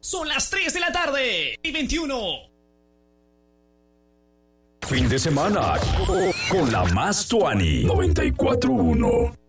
Son las 3 de la tarde y 21. Fin de semana con la más Tuani 94.1.